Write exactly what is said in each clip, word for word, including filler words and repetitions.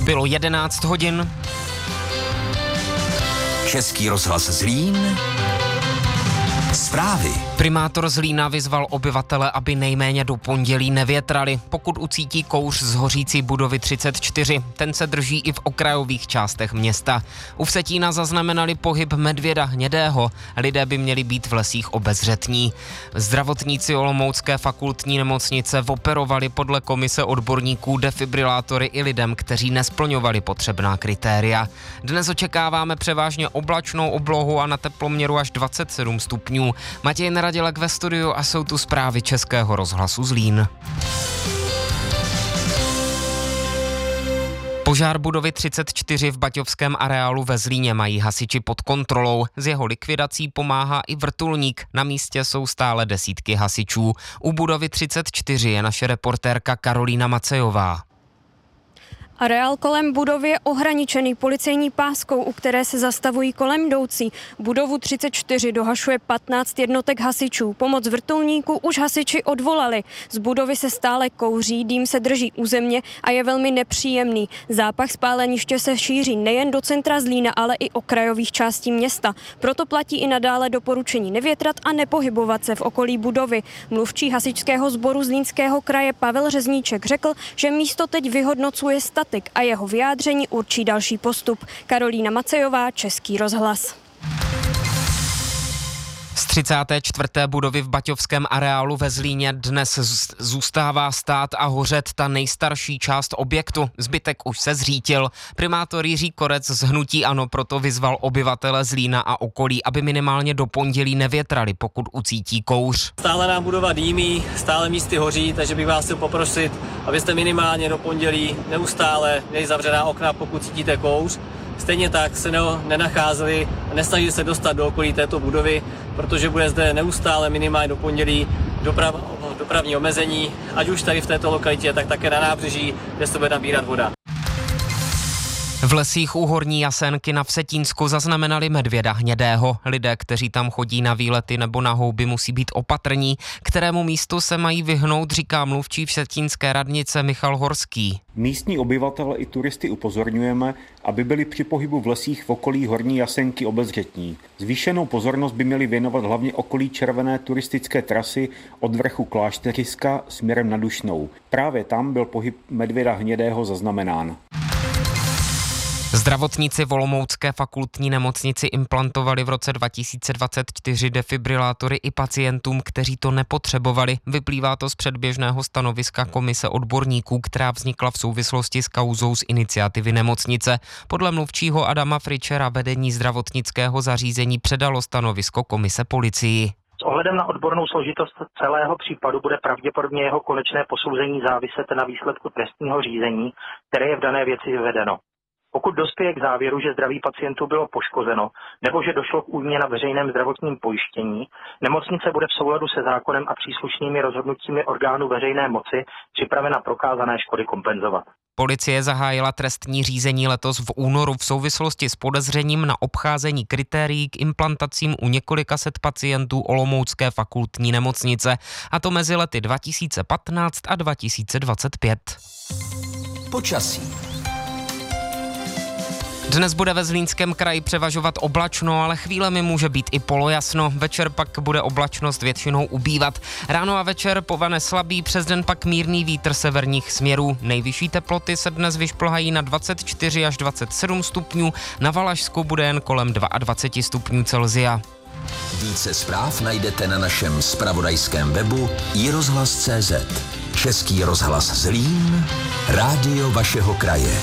Bylo jedenáct hodin. Český rozhlas Zlín. Zprávy. Primátor Zlína vyzval obyvatele, aby nejméně do pondělí nevětrali, pokud ucítí kouř z hořící budovy třicet čtyři. Ten se drží i v okrajových částech města. U Vsetína zaznamenali pohyb medvěda hnědého. Lidé by měli být v lesích obezřetní. Zdravotníci Olomoucké fakultní nemocnice operovali podle komise odborníků defibrilátory i lidem, kteří nesplňovali potřebná kritéria. Dnes očekáváme převážně oblačnou oblohu a na teploměru až dvacet sedm stupňů. Matěj Nadělek ve studiu a jsou tu zprávy Českého rozhlasu Zlín. Požár budovy třicet čtyři v Baťovském areálu ve Zlíně mají hasiči pod kontrolou. Z jeho likvidací pomáhá i vrtulník. Na místě jsou stále desítky hasičů. U budovy třicet čtyři je naše reportérka Karolína Macejová. Areál kolem budovy je ohraničený policejní páskou, u které se zastavují kolem jdoucí. Budovu třicet čtyři dohašuje patnáct jednotek hasičů. Pomoc vrtulníků už hasiči odvolali. Z budovy se stále kouří, dým se drží u země a je velmi nepříjemný. Zápach spáleniště se šíří nejen do centra Zlína, ale i okrajových částí města. Proto platí i nadále doporučení nevětrat a nepohybovat se v okolí budovy. Mluvčí hasičského sboru Zlínského kraje Pavel Řezníček řekl, že místo teď vyhodnocuje stav a jeho vyjádření určí další postup. Karolína Macejová, Český rozhlas. Z třicáté čtvrté budovy v Baťovském areálu ve Zlíně dnes zůstává stát a hořet ta nejstarší část objektu. Zbytek už se zřítil. Primátor Jiří Korec z hnutí ANO proto vyzval obyvatele Zlína a okolí, aby minimálně do pondělí nevětrali, pokud ucítí kouř. Stále nám budova dýmí, stále místy hoří, takže bych vás chtěl poprosit, abyste minimálně do pondělí neustále měli zavřená okna, pokud cítíte kouř. Stejně tak se nenacházeli a nesnažili se dostat do okolí této budovy, protože bude zde neustále minimálně do pondělí doprav, dopravní omezení, ať už tady v této lokalitě, tak také na nábřeží, kde se bude nabírat voda. V lesích u Horní Jasenky na Vsetínsku zaznamenali medvěda hnědého. Lidé, kteří tam chodí na výlety nebo na houby, musí být opatrní. Kterému místu se mají vyhnout, říká mluvčí vsetínské radnice Michal Horský. Místní obyvatele i turisty upozorňujeme, aby byli při pohybu v lesích v okolí Horní Jasenky obezřetní. Zvýšenou pozornost by měli věnovat hlavně okolí červené turistické trasy od vrchu Klášteriska směrem na Dušnou. Právě tam byl pohyb medvěda hnědého zaznamenán. Zdravotníci v Olomoucké fakultní nemocnici implantovali v roce dva tisíce dvacet čtyři defibrilátory i pacientům, kteří to nepotřebovali. Vyplývá to z předběžného stanoviska komise odborníků, která vznikla v souvislosti s kauzou z iniciativy nemocnice. Podle mluvčího Adama Fričera vedení zdravotnického zařízení předalo stanovisko komise policii. S ohledem na odbornou složitost celého případu bude pravděpodobně jeho konečné posouzení záviset na výsledku trestního řízení, které je v dané věci vedeno. Pokud dospěje k závěru, že zdraví pacientů bylo poškozeno nebo že došlo k újmě na veřejném zdravotním pojištění, nemocnice bude v souladu se zákonem a příslušnými rozhodnutími orgánů veřejné moci připravena prokázané škody kompenzovat. Policie zahájila trestní řízení letos v únoru v souvislosti s podezřením na obcházení kritérií k implantacím u několika set pacientů Olomoucké fakultní nemocnice, a to mezi lety dva tisíce patnáct a dva tisíce dvacet pět. Počasí. Dnes bude ve Zlínském kraji převažovat oblačno, ale chvílemi může být i polojasno. Večer pak bude oblačnost většinou ubývat. Ráno a večer povane slabý, přes den pak mírný vítr severních směrů. Nejvyšší teploty se dnes vyšplhají na dvacet čtyři až dvacet sedm stupňů, na Valašsku bude jen kolem dvacet dva stupňů Celsia. Více zpráv najdete na našem zpravodajském webu i rozhlas tečka cé zet. Český rozhlas Zlín, rádio vašeho kraje.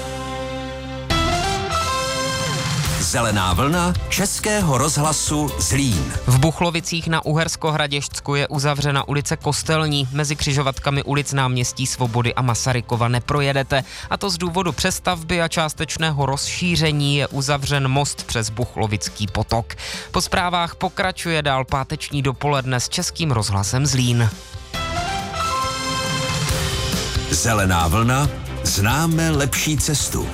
Zelená vlna Českého rozhlasu Zlín. V Buchlovicích na Uhersko-Hradišťsku je uzavřena ulice Kostelní. Mezi křižovatkami ulic Náměstí Svobody a Masarykova neprojedete. A to z důvodu přestavby a částečného rozšíření je uzavřen most přes Buchlovický potok. Po zprávách pokračuje dál páteční dopoledne s Českým rozhlasem Zlín. Zelená vlna, známe lepší cestu.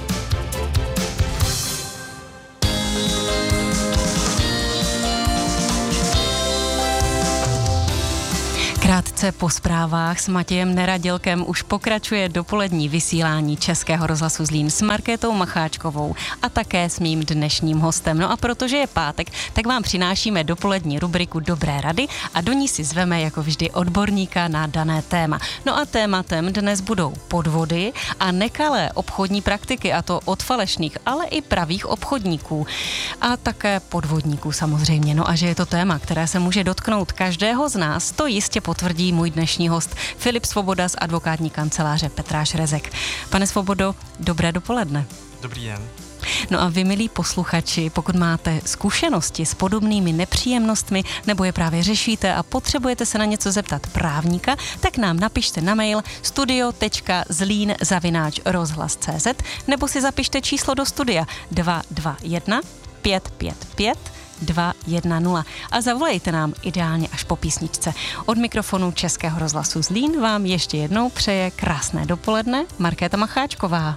Krátce po zprávách s Matějem Neradilkem už pokračuje dopolední vysílání Českého rozhlasu Zlín s Markétou Macháčkovou a také s mým dnešním hostem. No a protože je pátek, tak vám přinášíme dopolední rubriku Dobré rady a do ní si zveme jako vždy odborníka na dané téma. No a tématem dnes budou podvody a nekalé obchodní praktiky, a to od falešných, ale i pravých obchodníků a také podvodníků samozřejmě. No a že je to téma, které se může dotknout každého z nás, to jistě potvrdí můj dnešní host Filip Svoboda z advokátní kanceláře Petráš Rezek. Pane Svobodo, dobré dopoledne. Dobrý den. No a vy, milí posluchači, pokud máte zkušenosti s podobnými nepříjemnostmi nebo je právě řešíte a potřebujete se na něco zeptat právníka, tak nám napište na mail studio tečka zlín zavináč rozhlas tečka cé zet nebo si zapište číslo do studia dva dva jedna pět pět pět dva jedna nula a zavolejte nám ideálně až po písničce. Od mikrofonu Českého rozhlasu Zlín vám ještě jednou přeje krásné dopoledne Markéta Macháčková.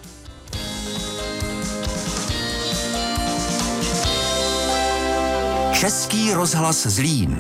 Český rozhlas Zlín.